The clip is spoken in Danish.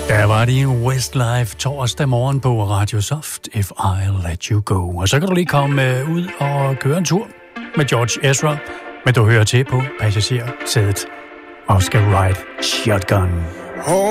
Der var det Westlife torsdag morgen på Radio Soft, If I'll Let You Go. Og så kan du lige komme ud og køre en tur med George Ezra, men du hører til på passagersædet og skal ride shotgun.